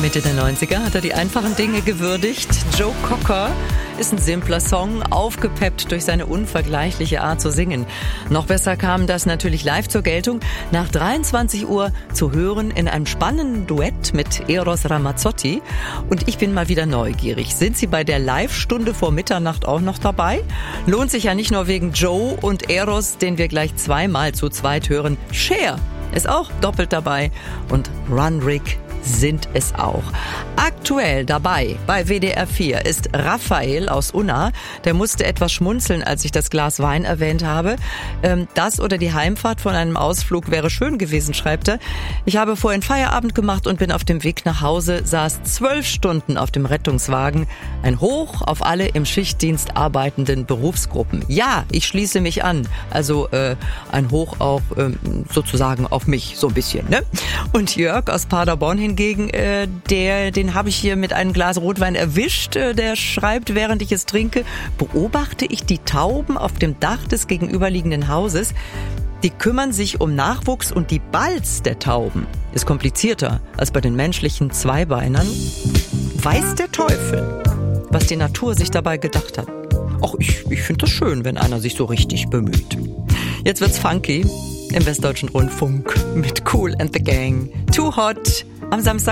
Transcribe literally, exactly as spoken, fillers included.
Mitte der neunziger hat er die einfachen Dinge gewürdigt. Joe Cocker ist ein simpler Song, aufgepeppt durch seine unvergleichliche Art zu singen. Noch besser kam das natürlich live zur Geltung, nach dreiundzwanzig Uhr zu hören in einem spannenden Duett mit Eros Ramazzotti. Und ich bin mal wieder neugierig. Sind Sie bei der Live-Stunde vor Mitternacht auch noch dabei? Lohnt sich ja nicht nur wegen Joe und Eros, den wir gleich zweimal zu zweit hören. Cher ist auch doppelt dabei und Run Rick sind es auch. Aktuell dabei bei W D R vier ist Raphael aus Unna. Der musste etwas schmunzeln, als ich das Glas Wein erwähnt habe. Das oder die Heimfahrt von einem Ausflug wäre schön gewesen, schreibt er. Ich habe vorhin Feierabend gemacht und bin auf dem Weg nach Hause, saß zwölf Stunden auf dem Rettungswagen. Ein Hoch auf alle im Schichtdienst arbeitenden Berufsgruppen. Ja, ich schließe mich an. Also äh, ein Hoch auch äh, sozusagen auf mich, so ein bisschen, ne? Und Jörg aus Paderborn hingegen, äh, der, den habe ich hier mit einem Glas Rotwein erwischt. Äh, der schreibt, während ich es trinke, beobachte ich die Tauben auf dem Dach des gegenüberliegenden Hauses. Die kümmern sich um Nachwuchs und die Balz der Tauben ist komplizierter als bei den menschlichen Zweibeinern. Weiß der Teufel, was die Natur sich dabei gedacht hat. Ach, ich, ich finde das schön, wenn einer sich so richtig bemüht. Jetzt wird's funky im Westdeutschen Rundfunk mit Kool and the Gang. Too Hot am Samstag.